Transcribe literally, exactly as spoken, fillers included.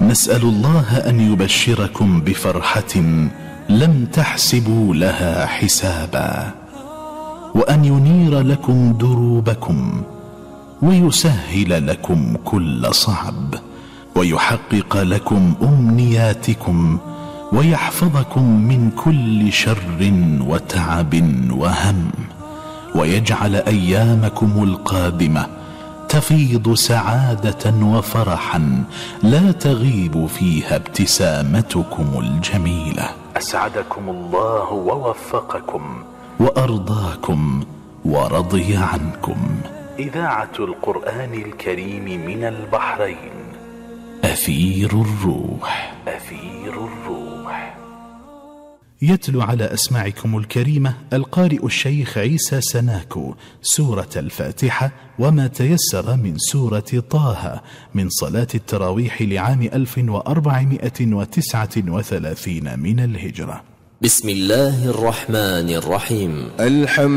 نسأل الله أن يبشركم بفرحة لم تحسبوا لها حسابا، وأن ينير لكم دروبكم، ويسهل لكم كل صعب، ويحقق لكم أمنياتكم، ويحفظكم من كل شر وتعب وهم، ويجعل أيامكم القادمة تفيض سعادة وفرحا لا تغيب فيها ابتسامتكم الجميلة. أسعدكم الله ووفقكم وأرضاكم ورضي عنكم. إذاعة القرآن الكريم من البحرين، أثير الروح. أثير الروح. يتلو على أسماعكم الكريمة القارئ الشيخ عيسى سناكو سورة الفاتحة وما تيسر من سورة طه من صلاة التراويح لعام ألف وأربعمائة وتسعة وثلاثين من الهجرة. بسم الله الرحمن الرحيم. الحمد